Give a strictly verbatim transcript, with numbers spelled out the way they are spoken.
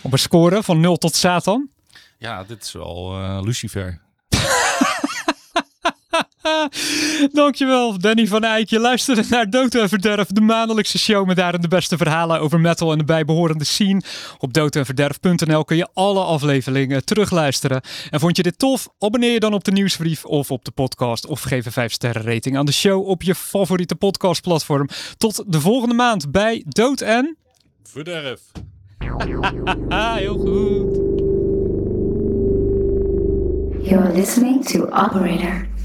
Op een score van nul tot Satan? Ja, dit is wel uh, Lucifer. Dankjewel, Danny van Eyck. Je luisterde naar Dood en Verderf, de maandelijkse show met daarin de beste verhalen over metal en de bijbehorende scene. Op dood en verderf punt n l kun je alle afleveringen terugluisteren. En vond je dit tof? Abonneer je dan op de nieuwsbrief of op de podcast of geef een vijf sterren rating aan de show op je favoriete podcastplatform. Tot de volgende maand bij Dood en Verderf. Heel goed. You're listening to Operator.